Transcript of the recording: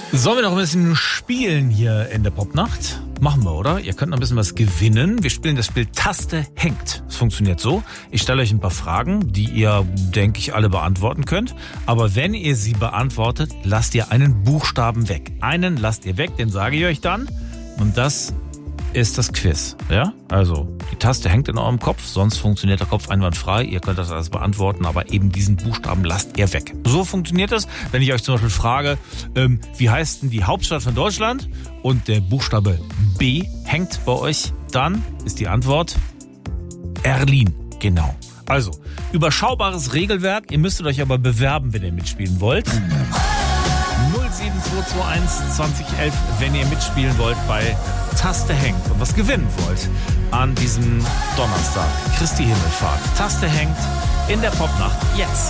Sollen wir noch ein bisschen spielen hier in der Popnacht? Machen wir, oder? Ihr könnt noch ein bisschen was gewinnen. Wir spielen das Spiel Taste hängt. Es funktioniert so. Ich stelle euch ein paar Fragen, die ihr, denke ich, alle beantworten könnt. Aber wenn ihr sie beantwortet, lasst ihr einen Buchstaben weg. Einen lasst ihr weg, den sage ich euch dann. Und das ist das Quiz. Ja? Also, die Taste hängt in eurem Kopf, sonst funktioniert der Kopf einwandfrei. Ihr könnt das alles beantworten, aber eben diesen Buchstaben lasst ihr weg. So funktioniert es, wenn ich euch zum Beispiel frage, wie heißt denn die Hauptstadt von Deutschland? Und der Buchstabe B hängt bei euch, dann ist die Antwort Erlin. Genau. Also, überschaubares Regelwerk. Ihr müsstet euch aber bewerben, wenn ihr mitspielen wollt. 07221 2011, wenn ihr mitspielen wollt bei Taste hängt und was gewinnen wollt an diesem Donnerstag. Christi Himmelfahrt. Taste hängt in der Popnacht jetzt.